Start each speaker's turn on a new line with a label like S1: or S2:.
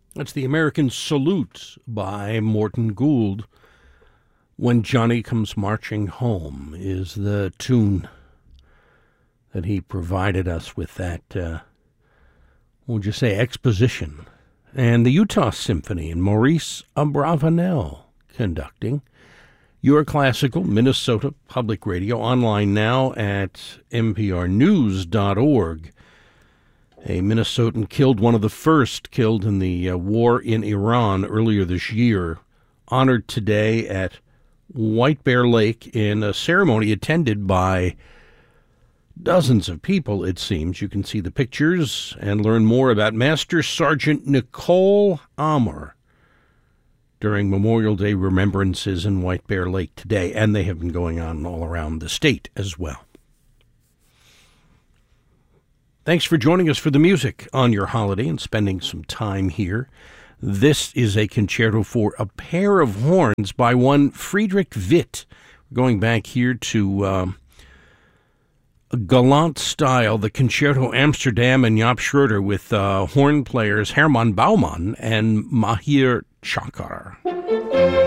S1: That's the American Salute by Morton Gould. When Johnny Comes Marching Home is the tune that he provided us with that, what would you say, exposition. And the Utah Symphony and Maurice Abravanel conducting. Your Classical, Minnesota Public Radio, online now at mprnews.org. A Minnesotan killed, one of the first killed in the war in Iran earlier this year, honored today at White Bear Lake in a ceremony attended by dozens of people, it seems. You can see the pictures and learn more about Master Sergeant Nicole Ammer during Memorial Day remembrances in White Bear Lake today, and they have been going on all around the state as well. Thanks for joining us for the music on your holiday and spending some time here. This is a concerto for a pair of horns by one Friedrich Witt. Going back here to a Galant style, the Concerto Amsterdam and Jaap Schroeder with horn players Herman Baumann and Mahir Chakar.